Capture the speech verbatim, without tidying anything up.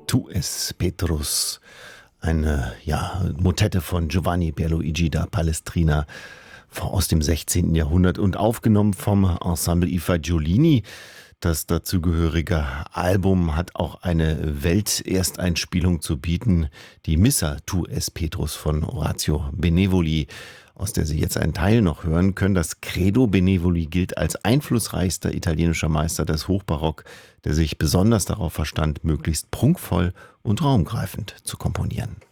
Tu es Petrus, eine ja, Motette von Giovanni Pierluigi da Palestrina aus dem sechzehnten. Jahrhundert und aufgenommen vom Ensemble I Fagiolini. Das dazugehörige Album hat auch eine Weltersteinspielung zu bieten, die Missa Tu es Petrus von Orazio Benevoli, aus der Sie jetzt einen Teil noch hören können. Das Credo Benevoli gilt als einflussreichster italienischer Meister des Hochbarock, der sich besonders darauf verstand, möglichst prunkvoll und raumgreifend zu komponieren.